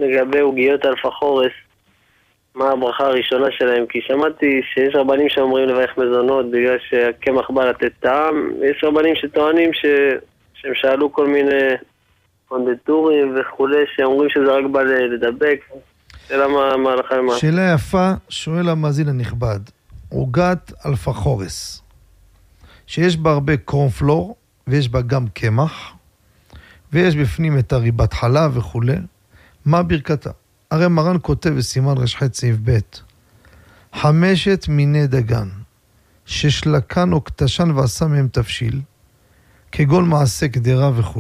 לגבי עוגיות אלפה חורס, מה הברכה הראשונה שלהם? כי שמעתי שיש רבנים שאומרים לברך מזונות בגלל שהקמח בא לתת טעם, יש רבנים שטוענים שהם שאלו כל מיני קונדטורים וכולי, שאומרים שזה רק בא לדבק. שאלה מה הלכה למה? שאלה יפה, שואל המאזין הנכבד. עוגת אלפה חורס, שיש בה הרבה קורנפלור, ויש בה גם קמח, ויש בפנים את הריבת חלב וכו'. מה ברכתה? הרי מרן כותב בסימן רשחת סעיף ב' 5 מיני דגן, ששלקן או קטשן ועשה מהם תפשיל, כגון מעשה קדרה וכו'.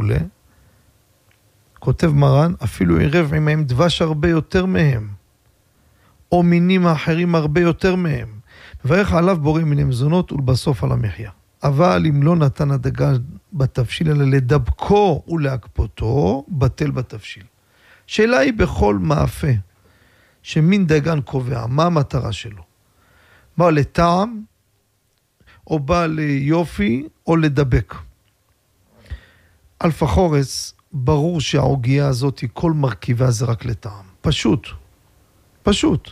כותב מרן, אפילו עירב עמהם דבש הרבה יותר מהם, או מינים האחרים הרבה יותר מהם. מברך עליו בורא מיני מזונות ולבסוף על המחיה. אבל אם לא נתן הדגן בתפשיל, אלא לדבקו ולהקפותו, בטל בתפשיל. שאלה היא בכל מאפה, שמין דגן קובע, מה המטרה שלו? בא לטעם, או בא ליופי, או לדבק. אלפה חורס, ברור שהעוגיה הזאת, כל מרכיבה זה רק לטעם. פשוט. פשוט.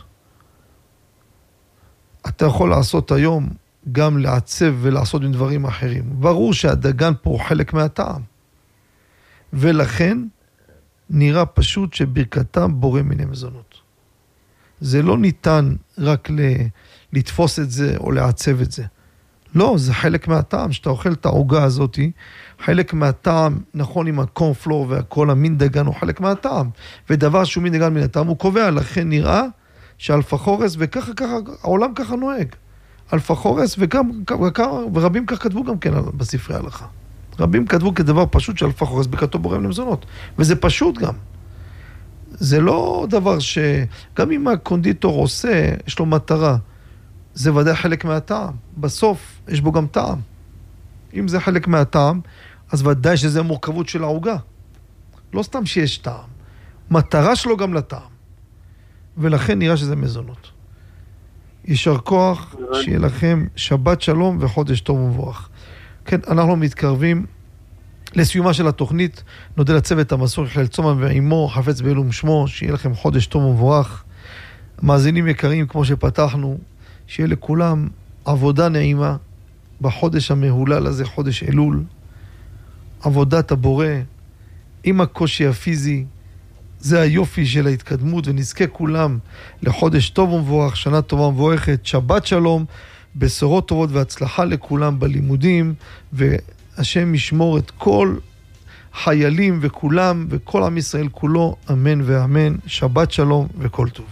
אתה יכול לעשות היום, גם לעצב ולעשות דברים אחרים. ברור שהדגן פה הוא חלק מהטעם. ולכן, נראה פשוט שברכתם בורא מיני מזונות. זה לא ניתן רק לתפוס את זה או לעצב את זה. לא, זה חלק מהטעם. שאתה אוכל את העוגה הזאת, חלק מהטעם, נכון עם הקורנפלור והכל, המין דגן הוא חלק מהטעם. ודבר שהוא מין דגן מן הטעם הוא קובע, לכן נראה שאלפה חורס, וככה, העולם ככה נוהג. אלפה חורס, ורבים כך כתבו גם כן בספרי ההלכה. רבים כתבו כדבר פשוט שאלפה חורס ברכתו בורא מיני מזונות. וזה פשוט גם. זה לא דבר גם אם הקונדיטור עושה, יש לו מטרה. זה ודאי חלק מהטעם. בסוף יש בו גם טעם. אם זה חלק מהטעם, אז ודאי שזה המורכבות של העוגה. לא סתם שיש טעם. מטרה שלו גם לטעם. ולכן נראה שזה מזונות. יישר כוח, שיהיה לכם שבת שלום וחודש טוב ומבורך. כן, אנחנו מתקרבים לסיומה של התוכנית. נודה לצוות המסור יחלל צומן ועמו חפץ בעילום שמו, שיהיה לכם חודש טוב ומבורך. מאזינים יקרים, כמו שפתחנו, שיהיה לכולם עבודה נעימה בחודש המהולל הזה, חודש אלול. עבודת הבורא עם הקושי הפיזי, זה היופי של ההתקדמות, ונזכה כולם לחודש טוב ומבורך, שנה טובה ומבורכת, שבת שלום, בשורות טובות והצלחה לכולם בלימודים, והשם ישמור את כל חיילים וכולם, וכל עם ישראל כולו, אמן ואמן, שבת שלום וכל טוב.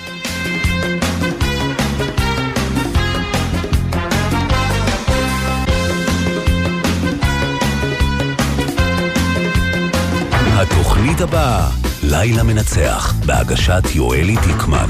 התוכנית הבאה, לילה מנצח, בהגשת יואלי תיקמן.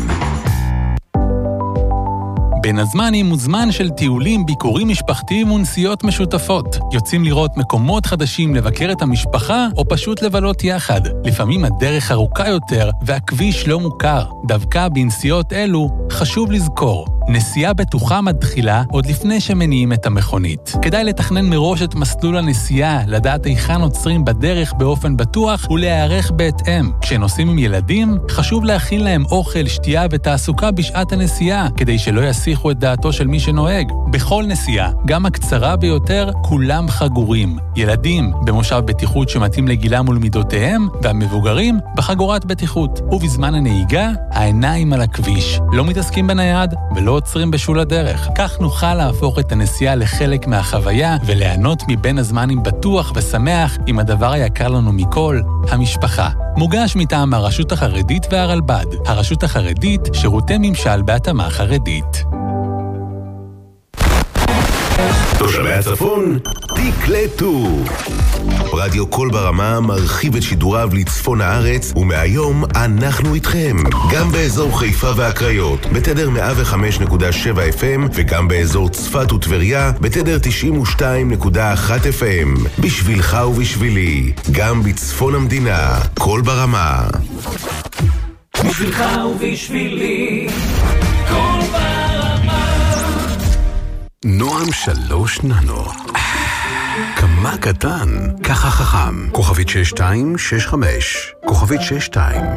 בין הזמנים הוא זמן של טיולים, ביקורים משפחתיים ונסיעות משותפות. יוצאים לראות מקומות חדשים, לבקר את המשפחה, או פשוט לבלות יחד. לפעמים הדרך ארוכה יותר, והכביש לא מוכר. דווקא בנסיעות אלו, חשוב לזכור. נסיעה בטוחה מתחילה עוד לפני שמניעים את המכונית. כדאי לתכנן מראש את מסלול הנסיעה, לדעת היכן עוצרים בדרך באופן בטוח ולהיערך בהתאם. כשנוסעים עם ילדים, חשוב להכין להם אוכל, שתייה ותעסוקה בשעת הנסיעה, כדי שלא יסיחו את דעתו של מי שנוהג. בכל נסיעה, גם הקצרה ביותר, כולם חגורים. ילדים במושב בטיחות שמתאים לגילם ולמידותיהם, והמבוגרים בחגורת בטיחות. ובזמן הנהיגה, העיניים על הכביש. לא מתעסקים בנייד ולא עוצרים בשול הדרך. כך נוכל להפוך את הנסיעה לחלק מהחוויה וליהנות מבין הזמנים בטוח ושמח עם הדבר היקר לנו מכל, המשפחה. מוגש מטעם הרשות החרדית והרלב"ד. הרשות החרדית, שירותי ממשל בהתאמה חרדית. תושבי הצפון, תקלטו. רדיו קול ברמה מרחיב את שידוריו לצפון הארץ, ומהיום אנחנו איתכם. גם באזור חיפה והקריות, בתדר 105.7 FM, וגם באזור צפת וטבריה, בתדר 92.1 FM. בשבילך ובשבילי, גם בצפון המדינה, קול ברמה. בשבילך ובשבילי, קול ברמה. נועם 3 ננו. כמה קטן, ככה חכם. כוכבית 6265, כוכבית 62